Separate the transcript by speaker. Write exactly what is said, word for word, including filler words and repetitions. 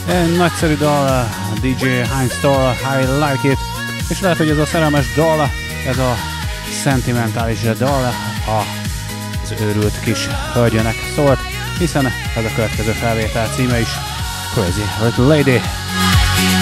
Speaker 1: Egy nagyszerű dal dé dzsé Heinz-tól, I Like It, és lehet, hogy ez a szerelmes dal, ez a szentimentális dal az őrült kis hölgyének szólt, hiszen ez a következő felvétel címe is Crazy Little Lady.